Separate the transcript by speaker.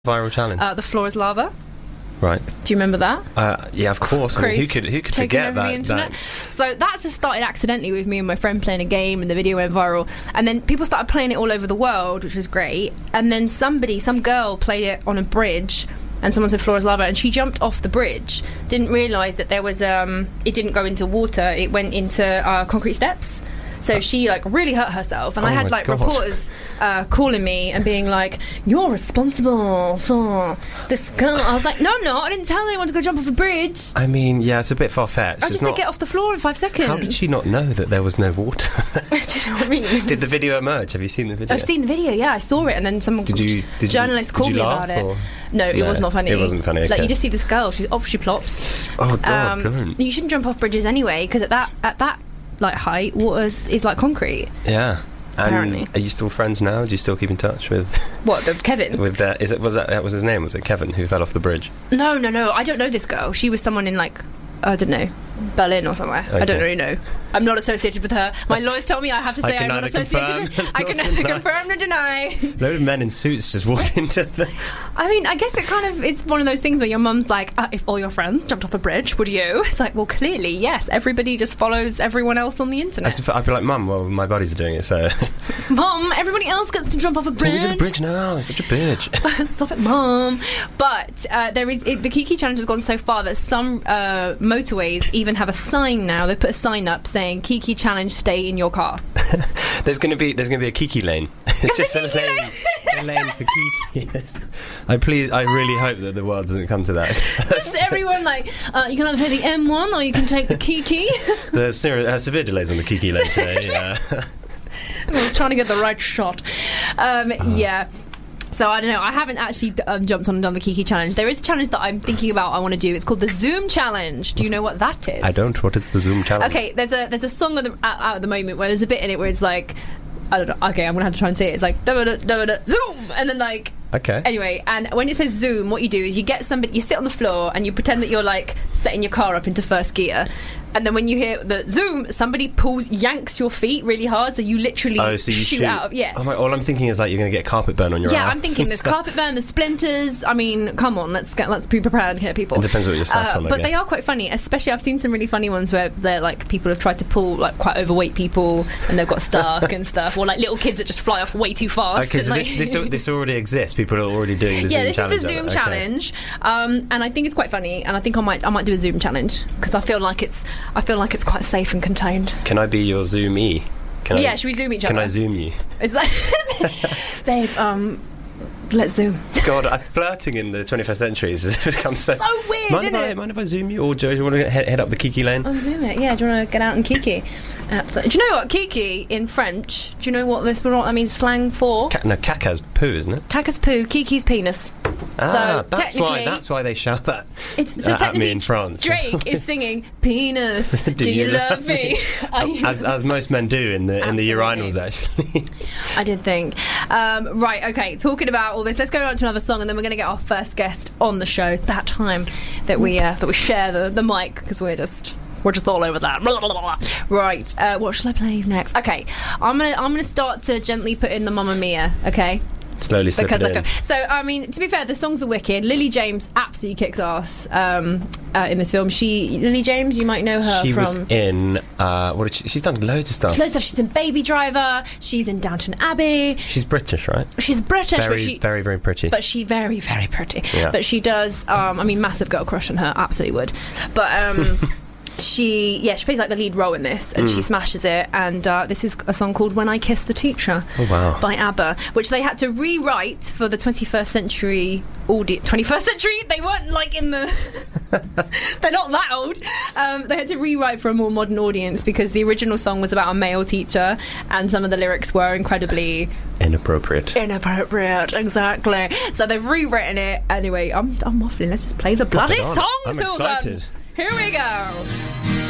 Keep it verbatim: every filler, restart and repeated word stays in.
Speaker 1: Viral challenge?
Speaker 2: Uh, the floor is lava.
Speaker 1: Right.
Speaker 2: Do you remember that?
Speaker 1: Uh, yeah, of course. I mean, who could who could
Speaker 2: Taking
Speaker 1: forget
Speaker 2: over
Speaker 1: that,
Speaker 2: the internet.
Speaker 1: that?
Speaker 2: So that just started accidentally with me and my friend playing a game, and the video went viral. And then people started playing it all over the world, which was great. And then somebody, some girl, played it on a bridge, and someone said floor is lava, and she jumped off the bridge. Didn't realise that there was um, it didn't go into water. It went into uh, concrete steps. So she like really hurt herself, and
Speaker 1: oh
Speaker 2: I had like
Speaker 1: God.
Speaker 2: reporters uh, calling me and being like, "You're responsible for this girl." I was like, "No, I'm not. I didn't tell anyone to go jump off a bridge.
Speaker 1: I mean, yeah, it's a bit far-fetched.
Speaker 2: I
Speaker 1: It's
Speaker 2: just
Speaker 1: not...
Speaker 2: said get off the floor in five seconds."
Speaker 1: How did she not know that there was no water?
Speaker 2: Do you know what I mean?
Speaker 1: Did the video emerge? Have you seen the video?
Speaker 2: I've seen the video. Yeah, I saw it, and then someone,
Speaker 1: Did you? Did
Speaker 2: journalist
Speaker 1: you,
Speaker 2: called
Speaker 1: did you
Speaker 2: me
Speaker 1: laugh,
Speaker 2: about
Speaker 1: or?
Speaker 2: it. No, it
Speaker 1: No,
Speaker 2: was not funny.
Speaker 1: it wasn't funny,
Speaker 2: Like
Speaker 1: okay.
Speaker 2: you just see this girl. She's off. She plops.
Speaker 1: Oh God!
Speaker 2: Um,
Speaker 1: don't.
Speaker 2: you shouldn't jump off bridges anyway, because at that at that like height, water is like concrete.
Speaker 1: Yeah. And
Speaker 2: Apparently.
Speaker 1: are you still friends now? Do you still keep in touch with?
Speaker 2: What, the Kevin?
Speaker 1: With uh, is it was that, that was his name? Was it Kevin who fell off the bridge?
Speaker 2: No, no, no. I don't know this girl. She was someone in like I don't know, Berlin or somewhere.
Speaker 1: Okay.
Speaker 2: I don't really know. I'm not associated with her. My lawyers tell me I have to say
Speaker 1: I can
Speaker 2: I'm not
Speaker 1: neither
Speaker 2: associated.
Speaker 1: confirm
Speaker 2: With, I can
Speaker 1: nor
Speaker 2: neither
Speaker 1: deny.
Speaker 2: confirm nor deny.
Speaker 1: A load of men in suits just walked into the.
Speaker 2: I mean, I guess it kind of is one of those things where your mum's like, uh, if all your friends jumped off a bridge, would you? It's like, well, clearly, yes. Everybody just follows everyone else on the internet.
Speaker 1: As if I'd be like, Mum, well, my buddies are doing it, so.
Speaker 2: Mum, everybody else gets to jump off a
Speaker 1: Take me to the
Speaker 2: bridge.
Speaker 1: bridge now. It's such a bitch.
Speaker 2: Stop it, Mum. But uh, there is it, the Kiki challenge has gone so far that some uh, motorways even have a sign now. They put a sign up saying Kiki challenge, stay in your car.
Speaker 1: There's going to be there's going to be a Kiki lane. It's just a
Speaker 2: Kiki
Speaker 1: lane,
Speaker 2: lane.
Speaker 1: a lane for Kiki. Yes. I please, I really hope that the world doesn't come to that.
Speaker 2: Just everyone like, uh, you can either take the M one or you can take the Kiki.
Speaker 1: There's severe, uh, severe delays on the Kiki lane today. Yeah.
Speaker 2: I was trying to get the right shot. Um,
Speaker 1: Uh-huh.
Speaker 2: Yeah. So I don't know. I haven't actually um, jumped on and done the Kiki challenge. There is a challenge that I'm thinking about. I want to do. It's called the Zoom challenge. Do you know what that is?
Speaker 1: I don't. What is the Zoom challenge?
Speaker 2: Okay, there's a there's a song at the, out, out at the moment where there's a bit in it where it's like, I don't know. Okay, I'm gonna have to try and say it. It's like da da da da zoom, and then like.
Speaker 1: Okay.
Speaker 2: Anyway, and when it says zoom, what you do is you get somebody, you sit on the floor and you pretend that you're like setting your car up into first gear, and then when you hear the zoom, somebody pulls, yanks your feet really hard, so you literally
Speaker 1: Oh, so you
Speaker 2: shoot,
Speaker 1: shoot
Speaker 2: out. Of, yeah.
Speaker 1: Oh my, all I'm thinking is like you're going to get carpet burn on your
Speaker 2: Yeah,
Speaker 1: ass.
Speaker 2: I'm thinking there's carpet burn, there's splinters. I mean, come on, let's get let's be prepared here, people.
Speaker 1: It depends what you're sat
Speaker 2: Uh,
Speaker 1: on, I
Speaker 2: but
Speaker 1: guess.
Speaker 2: they are quite funny, especially I've seen some really funny ones where they're like people have tried to pull like quite overweight people and they've got stuck and stuff, or like little kids that just fly off way too fast.
Speaker 1: Okay,
Speaker 2: and,
Speaker 1: so
Speaker 2: like,
Speaker 1: this, this this already exists. People are already doing the
Speaker 2: yeah,
Speaker 1: Zoom
Speaker 2: this
Speaker 1: challenge.
Speaker 2: is the Zoom
Speaker 1: okay.
Speaker 2: challenge, um, and I think it's quite funny, and I think I might I might do a Zoom challenge because I feel like it's I feel like it's quite safe and contained.
Speaker 1: Can I be your Zoomie? Can
Speaker 2: Yeah,
Speaker 1: I,
Speaker 2: should we Zoom each
Speaker 1: Can
Speaker 2: other?
Speaker 1: I Zoom you?
Speaker 2: Is that babe? Um, let's Zoom.
Speaker 1: God, I, flirting in the twenty-first century has become so.
Speaker 2: So weird,
Speaker 1: mind
Speaker 2: isn't
Speaker 1: if I,
Speaker 2: it?
Speaker 1: Mind if I Zoom you, or do you want to head, head up the Kiki lane?
Speaker 2: On Zoom it, yeah. Do you want to get out and Kiki? Absolutely. Do you know what Kiki in French? Do you know what this what that means slang for?
Speaker 1: Ca- no, caca's poo, isn't it?
Speaker 2: Caca's poo, Kiki's penis.
Speaker 1: Ah,
Speaker 2: so
Speaker 1: that's why.
Speaker 2: technically-
Speaker 1: That's why they shout that
Speaker 2: It's, so
Speaker 1: uh, at
Speaker 2: technically,
Speaker 1: me in France.
Speaker 2: Drake is singing "Penis." Do,
Speaker 1: Do
Speaker 2: you
Speaker 1: you
Speaker 2: love
Speaker 1: love
Speaker 2: me? Are you-
Speaker 1: as as most men do in the in the
Speaker 2: Absolutely.
Speaker 1: urinals, actually.
Speaker 2: I did think. Um, right, okay. Talking about all this, let's go on to another song, and then we're going to get our first guest on the show. That time that we uh, that we share the the mic because we're just. We're just all over that. Blah, blah, blah, blah. Right, uh, what shall I play next? Okay, I'm gonna I'm gonna start to gently put in the Mamma Mia. Okay.
Speaker 1: Slowly slip
Speaker 2: Because
Speaker 1: it
Speaker 2: I
Speaker 1: in.
Speaker 2: feel, so I mean, to be fair, the songs are wicked. Lily James absolutely kicks ass um, uh, in this film. She Lily James, you might know her
Speaker 1: She
Speaker 2: from
Speaker 1: was in. Uh, what did she, she's done loads of stuff.
Speaker 2: loads of stuff. She's in Baby Driver. She's in Downton Abbey.
Speaker 1: She's British, right?
Speaker 2: She's British,
Speaker 1: Very,
Speaker 2: but she
Speaker 1: very, very pretty.
Speaker 2: but she very very pretty.
Speaker 1: Yeah.
Speaker 2: But she does. Um, I mean, massive girl crush on her. Absolutely would. But. Um, She, yeah, she plays like the lead role in this, and
Speaker 1: Mm.
Speaker 2: she smashes it. And uh, this is a song called "When I Kissed the Teacher"
Speaker 1: Oh, wow.
Speaker 2: by ABBA, which they had to rewrite for the twenty-first century audience. twenty-first century? They weren't like in the. They're not that old. Um, they had to rewrite for a more modern audience because the original song was about a male teacher, and some of the lyrics were incredibly
Speaker 1: Inappropriate.
Speaker 2: inappropriate. Exactly. So they've rewritten it. Anyway, I'm I'm waffling. Let's just play the bloody
Speaker 1: on.
Speaker 2: song,
Speaker 1: I'm
Speaker 2: Susan.
Speaker 1: excited.
Speaker 2: Here we go.